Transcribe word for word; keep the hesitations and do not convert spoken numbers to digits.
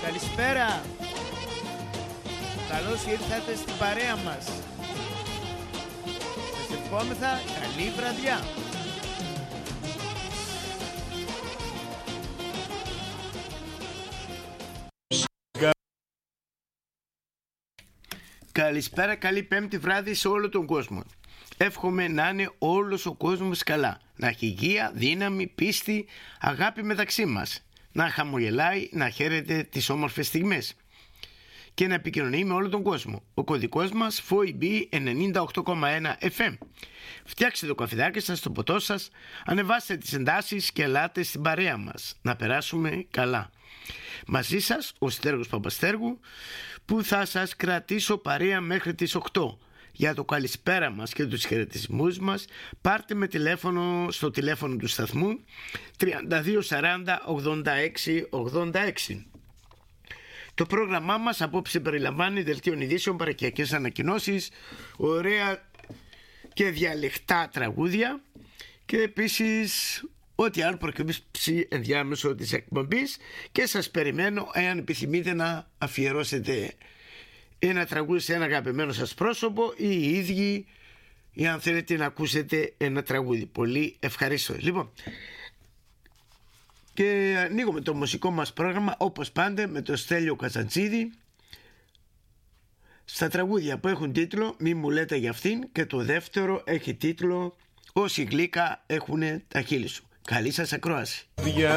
Καλησπέρα. Καλώς ήρθατε στην παρέα μας. Σας ευχόμεθα καλή βραδιά. Καλησπέρα, καλή πέμπτη βράδυ σε όλο τον κόσμο. Εύχομαι να είναι όλος ο κόσμος καλά. Να έχει υγεία, δύναμη, πίστη, αγάπη μεταξύ μας. Να χαμογελάει, να χαίρεται τις όμορφες στιγμές. Και να επικοινωνεί με όλο τον κόσμο. Ο κωδικός μας εφ ο ι μπι ενενήντα οκτώ κόμμα ένα εφ εμ. Φτιάξτε το καφεδάκι σας, το ποτό σας, ανεβάστε τις εντάσεις και ελάτε στην παρέα μας. Να περάσουμε καλά. Μαζί σας ο Στέργος Παπαστέργου, που θα σας κρατήσω παρέα μέχρι τις οκτώ. Για το καλησπέρα μας και τους χαιρετισμούς μας πάρτε με τηλέφωνο στο τηλέφωνο του σταθμού τριάντα δύο σαράντα ογδόντα έξι ογδόντα έξι. Το πρόγραμμά μας απόψε περιλαμβάνει δελτίων ειδήσεων, παρακιακές ανακοινώσεις, ωραία και διαλεκτά τραγούδια και επίσης ό,τι άλλο προκύψει ενδιάμεσο της εκπομπής, και σας περιμένω εάν επιθυμείτε να αφιερώσετε ένα τραγούδι σε ένα αγαπημένο σας πρόσωπο ή οι ίδιοι, ή αν θέλετε να ακούσετε ένα τραγούδι. Πολύ ευχαριστώ. Λοιπόν, και ανοίγουμε το μουσικό μας πρόγραμμα όπως πάντα με το Στέλιο Καζαντζίδη στα τραγούδια που έχουν τίτλο «Μη μου λέτε για αυτήν», και το δεύτερο έχει τίτλο «Όσοι γλύκα έχουνε τα χείλη σου». Καλή σας ακρόαση.